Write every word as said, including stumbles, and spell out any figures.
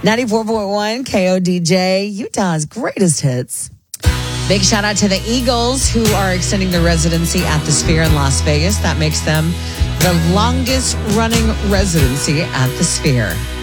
ninety-four point one K O D J, Utah's greatest hits. Big shout out to the Eagles, who are extending their residency at the Sphere in Las Vegas. That makes them the longest running residency at the Sphere.